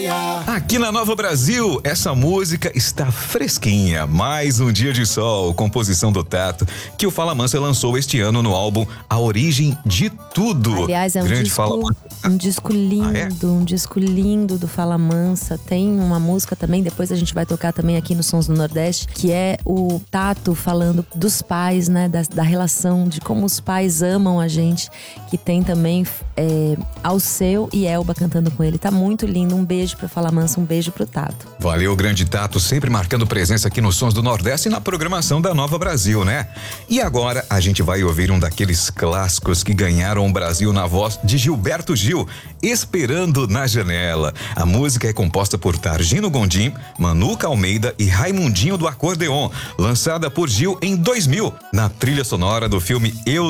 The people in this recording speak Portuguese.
Aqui na Nova Brasil, essa música está fresquinha. Mais um dia de sol, composição do Tato, que o Fala Mansa lançou este ano no álbum A Origem de Tudo. Aliás, é um disco lindo, um disco lindo do Fala Mansa. Tem uma música também, depois a gente vai tocar também aqui no Sons do Nordeste, que é o Tato falando dos pais, né? Da relação, de como os pais amam a gente, que tem também Alceu e Elba cantando com ele. Tá muito lindo. Um beijo pra Fala Mansa, um beijo pro Tato. Valeu, grande Tato, sempre marcando presença aqui nos Sons do Nordeste e na programação da Nova Brasil, né? E agora a gente vai ouvir um daqueles clássicos que ganharam o Brasil na voz de Gilberto Gil, Esperando na Janela. A música é composta por Targino Gondim, Manuca Almeida e Raimundinho do Acordeon, lançada por Gil em 2000, na trilha sonora do filme Eu